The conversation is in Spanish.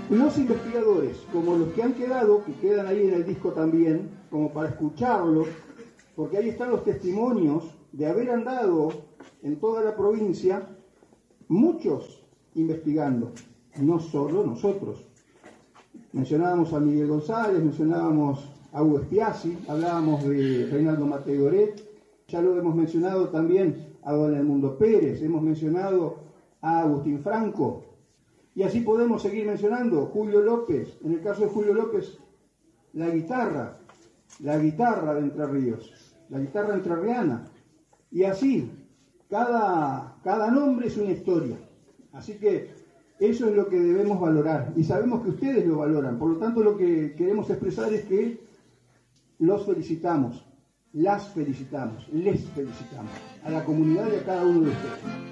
Los investigadores, como los que han quedado, que quedan ahí en el disco también, como para escucharlos, porque ahí están los testimonios de haber andado en toda la provincia, muchos investigando, no solo nosotros. Mencionábamos a Miguel González, mencionábamos a Hugo Espiazzi, hablábamos de Reinaldo Matei-Goret, ya lo hemos mencionado también a don Edmundo Pérez, hemos mencionado a Agustín Franco, y así podemos seguir mencionando Julio López. En el caso de Julio López, la guitarra de Entre Ríos, la guitarra entrerriana, y así, cada nombre es una historia. Así que eso es lo que debemos valorar, y sabemos que ustedes lo valoran. Por lo tanto, lo que queremos expresar es que los felicitamos, las felicitamos, les felicitamos, a la comunidad y a cada uno de ustedes.